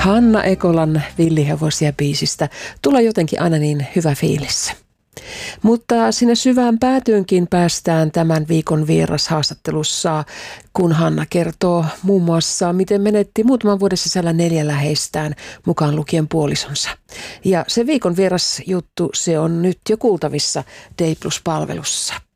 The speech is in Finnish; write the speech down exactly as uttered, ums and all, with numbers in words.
Hanna Ekolan Villihevosia biisistä tulee jotenkin aina niin hyvä fiilis. Mutta sinne syvään päätyynkin päästään tämän viikon vierashaastattelussa, kun Hanna kertoo muun muassa, miten menetti muutaman vuoden sisällä neljä läheistään, mukaan lukien puolisonsa. Ja se viikon vierasjuttu, se on nyt jo kuultavissa D plus-palvelussa.